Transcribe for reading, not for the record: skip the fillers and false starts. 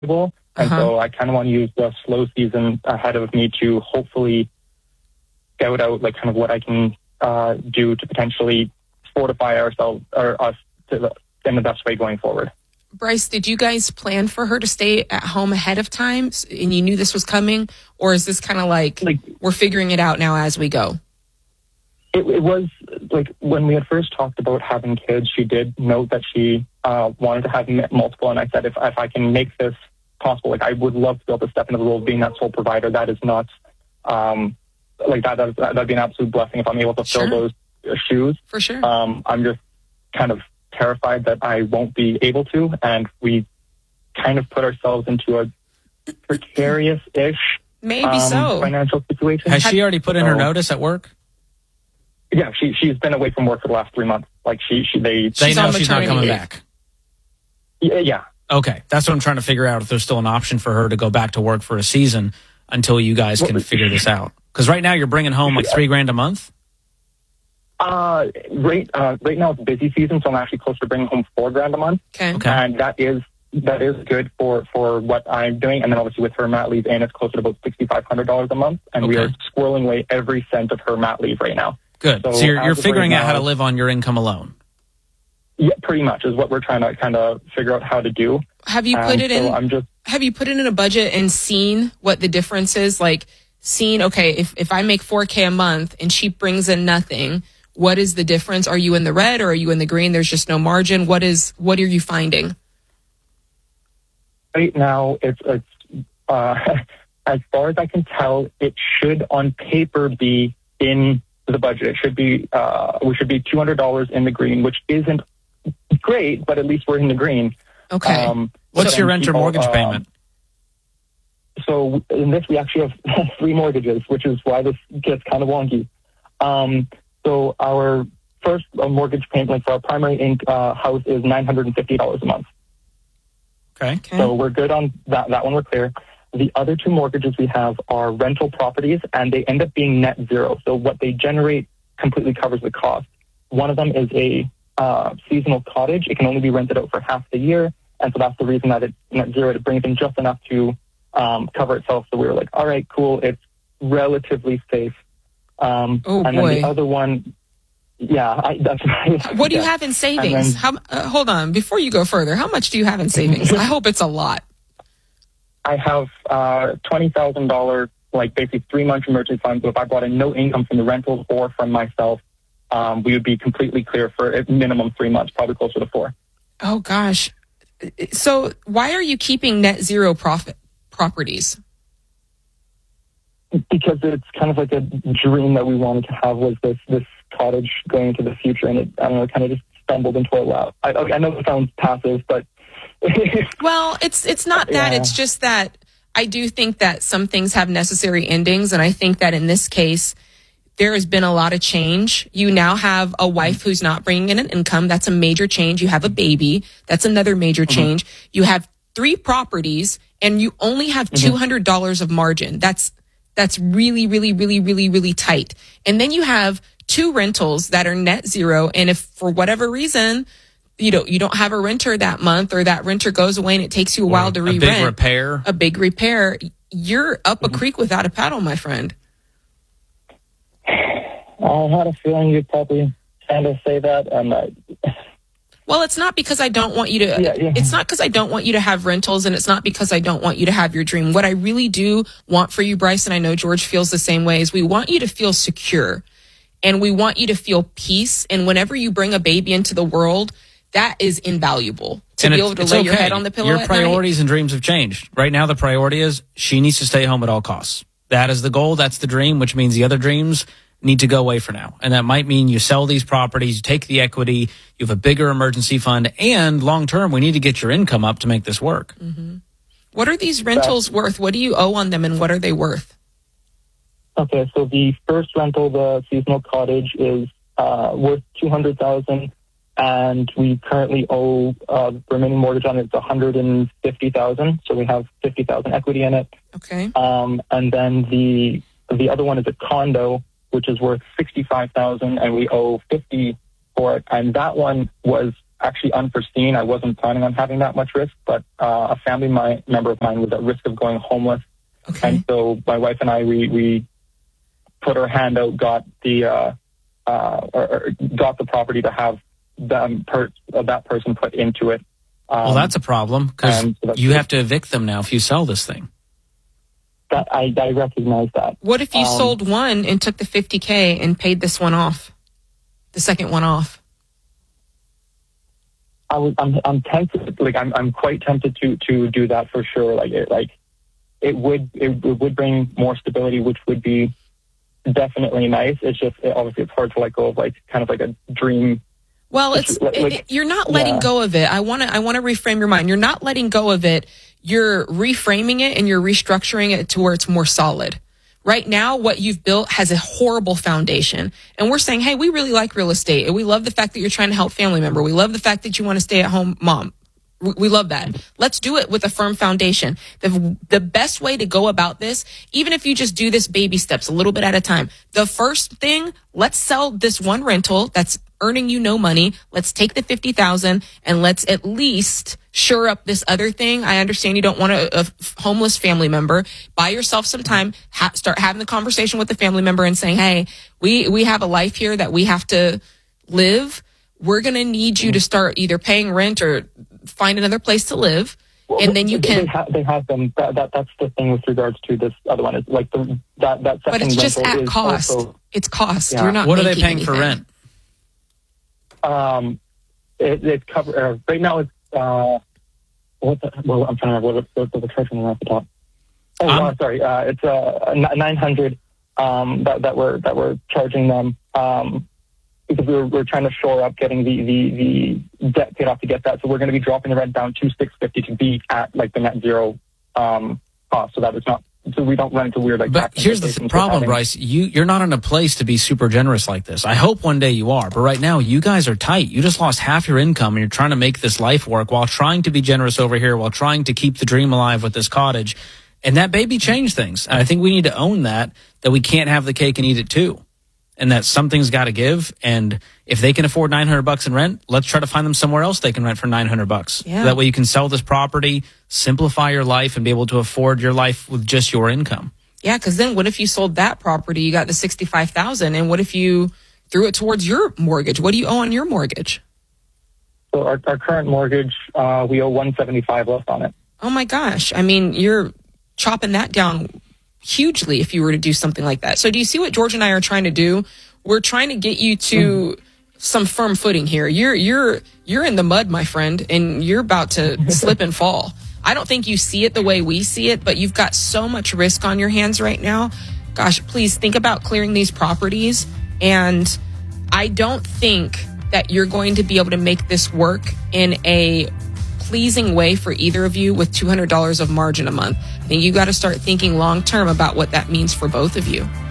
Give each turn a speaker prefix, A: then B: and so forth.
A: And so I kind of want to use the slow season ahead of me to hopefully scout out like kind of what I can do to potentially fortify ourselves or us in the best way going forward.
B: Bryce, did you guys plan for her to stay at home ahead of time and you knew this was coming? Or is this kind of like we're figuring it out now as we go?
A: It was like when we had first talked about having kids, she did note that she wanted to have multiple. And I said, if I can make this possible, like I would love to be able to step into the role of being that sole provider. That is not like that'd be an absolute blessing if I'm able to fill those shoes.
B: For sure.
A: I'm just kind of terrified that I won't be able to. And we kind of put ourselves into a precarious-ish financial situation.
C: Has she already put in her notice at work?
A: Yeah, she's been away from work for the last 3 months. Like they
C: know she's not coming back.
A: Yeah.
C: Okay, that's what I'm trying to figure out. If there's still an option for her to go back to work for a season until you guys can figure this out. Because right now you're bringing home like $3,000 a month.
A: Right now it's busy season, so I'm actually close to bringing home $4,000 a month.
B: Okay.
A: And that is good for what I'm doing. And then obviously with her mat leave in, it's closer to about $6,500 a month, and we are squirreling away every cent of her mat leave right now.
C: Good. So you're figuring out how to live on your income alone.
A: Yeah, pretty much is what we're trying to kind of figure out how to do.
B: Have you put it in? Have you put it in a budget and seen what the difference is? Like, okay, if I make $4,000 a month and she brings in nothing, what is the difference? Are you in the red or are you in the green? There's just no margin. What are you finding?
A: Right now, it's as far as I can tell, it should on paper be in the budget. It should be we should be $200 in the green, which isn't great, but at least we're in the green.
B: Okay.
C: What's your rent or mortgage payment?
A: So in this, we actually have 3 mortgages, which is why this gets kind of wonky. So our first mortgage payment, like for our primary house, is $950 a month.
C: Okay.
A: So we're good on that one. We're clear. The other 2 mortgages we have are rental properties, and they end up being net zero. So what they generate completely covers the cost. One of them is a seasonal cottage. It can only be rented out for half the year, and so that's the reason that it's net zero. It brings in just enough to cover itself. So we were like, all right, cool. It's relatively safe. And then the other one, that's right.
B: What do you have in savings? Hold on, before you go further, how much do you have in savings? I hope it's a lot.
A: I have $20,000, like basically 3-month emergency fund. So if I brought in no income from the rentals or from myself, we would be completely clear for at minimum 3 months, probably closer to 4.
B: Oh gosh. So why are you keeping net zero profit properties?
A: Because it's kind of like a dream that we wanted to have, was this cottage going into the future, and it kind of just stumbled into our lap. I know it sounds passive, but
B: well, it's not that. It's just that I do think that some things have necessary endings, and I think that in this case, there has been a lot of change. You now have a wife who's not bringing in an income. That's a major change. You have a baby. That's another major change. You have 3 properties, and you only have $200 of margin. That's really, really, really, really, really tight. And then you have 2 rentals that are net zero. And if for whatever reason, you don't have a renter that month, or that renter goes away and it takes you a while to re-rent. A big repair. You're up a creek without a paddle, my friend.
A: I had a feeling you'd probably kind of say that.
B: Well, it's not because I don't want you to, it's not because I don't want you to have rentals, and it's not because I don't want you to have your dream. What I really do want for you, Bryce, and I know George feels the same way, is we want you to feel secure, and we want you to feel peace. And whenever you bring a baby into the world, that is invaluable to be able to lay your head on the pillow
C: Your
B: at
C: priorities
B: night.
C: And dreams have changed. Right now, the priority is she needs to stay home at all costs. That is the goal. That's the dream, which means the other dreams need to go away for now. And that might mean you sell these properties, you take the equity, you have a bigger emergency fund, and long term, we need to get your income up to make this work.
B: Mm-hmm. What are these rentals worth? What do you owe on them, and what are they worth?
A: Okay, so the first rental, the seasonal cottage, is worth $200,000, and we currently owe remaining mortgage on it is $150,000. So we have $50,000 equity in it.
B: Okay.
A: And then the other one is a condo, which is worth $65,000, and we owe $50,000 for it. And that one was actually unforeseen. I wasn't planning on having that much risk, but a family member of mine was at risk of going homeless.
B: Okay.
A: And so my wife and I, we put our hand out, got the property to have that person put into it.
C: Well, that's a problem because you have to evict them now if you sell this thing.
A: That I recognize that.
B: What if you sold one and took the $50K and paid this one off, the second one off?
A: I'm tempted. Like I'm quite tempted to do that for sure. It would bring more stability, which would be definitely nice. It's just obviously it's hard to let go of kind of like a dream.
B: Well, you're not letting go of it. I want to reframe your mind. You're not letting go of it. You're reframing it and you're restructuring it to where it's more solid. Right now, what you've built has a horrible foundation. And we're saying, hey, we really like real estate. And we love the fact that you're trying to help family member. We love the fact that you want to stay at home mom. We love that. Let's do it with a firm foundation. The best way to go about this, even if you just do this baby steps a little bit at a time, the first thing, let's sell this one rental that's earning you no money. Let's take the $50,000 and let's at least shore up this other thing. I understand you don't want a homeless family member. Buy yourself some time. Start having the conversation with the family member and saying, hey, we have a life here that we have to live. We're going to need you to start either paying rent or find another place to live. Well, and then you can.
A: They have them. That's the thing with regards to this other one. It's like that second.
B: But it's just at cost.
A: Also,
B: it's cost.
A: Yeah.
B: You're not.
C: What are they
B: making
C: paying
B: anything.
C: for rent?
A: It's covered right now. It's I'm trying to remember what the charge off the top. Sorry. It's 900 that we're charging them because we're trying to shore up getting the debt paid off to get that. So we're going to be dropping the rent down to $650 to be at like the net zero cost, so that it's not. So we don't run into weird like.
C: But here's the problem, Bryce. You're not in a place to be super generous like this. I hope one day you are, but right now you guys are tight. You just lost half your income, and you're trying to make this life work while trying to be generous over here, while trying to keep the dream alive with this cottage. And that baby changed things. And I think we need to own that we can't have the cake and eat it too, and that something's got to give. And if they can afford $900 in rent, let's try to find them somewhere else they can rent for $900.
B: Yeah.
C: That way you can sell this property, simplify your life, and be able to afford your life with just your income.
B: Yeah, because then what if you sold that property, you got the $65,000, and what if you threw it towards your mortgage? What do you owe on your mortgage?
A: So our current mortgage, we owe $175 left on it.
B: Oh my gosh! I mean, you're chopping that down hugely if you were to do something like that. So do you see what George and I are trying to do? We're trying to get you to some firm footing here. You're in the mud, my friend, and you're about to slip and fall. I don't think you see it the way we see it, but you've got so much risk on your hands right now. Gosh, please think about clearing these properties. And I don't think that you're going to be able to make this work in a pleasing way for either of you with $200 of margin a month. I think you got to start thinking long term about what that means for both of you.